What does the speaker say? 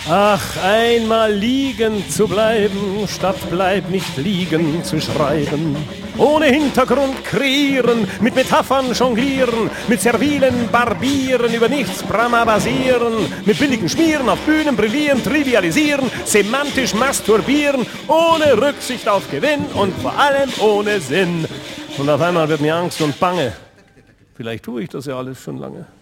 Ach, einmal liegen zu bleiben, statt bleib nicht liegen zu schreiben. Ohne Hintergrund kreieren, mit Metaphern jonglieren, mit servilen Barbieren, über nichts bramabasieren, mit billigen Schmieren, auf Bühnen brillieren, trivialisieren, semantisch masturbieren, ohne Rücksicht auf Gewinn und vor allem ohne Sinn. Und auf einmal wird mir Angst und Bange. Vielleicht tue ich das ja alles schon lange.